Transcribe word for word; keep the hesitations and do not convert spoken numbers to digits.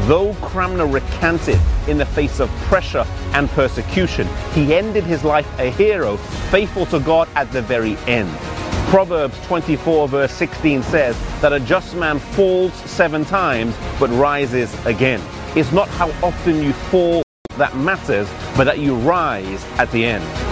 Though Cranmer recanted in the face of pressure and persecution, he ended his life a hero, faithful to God at the very end. Proverbs twenty-four verse sixteen says that a just man falls seven times but rises again. It's not how often you fall that matters, but that you rise at the end.